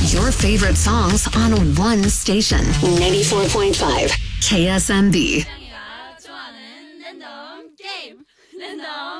Your favorite songs on one station. 94.5 KSMB. 짱이가 좋아하는 랜덤 게임 랜덤